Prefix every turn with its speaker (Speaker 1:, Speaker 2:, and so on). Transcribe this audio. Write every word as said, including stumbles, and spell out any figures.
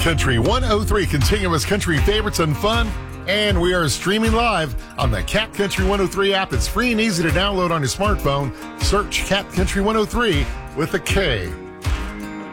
Speaker 1: Country one oh three, continuous country favorites and fun. And we are streaming live on the Cat Country one oh three app. It's free and easy to download on your smartphone. Search Cat Country one oh three with a K.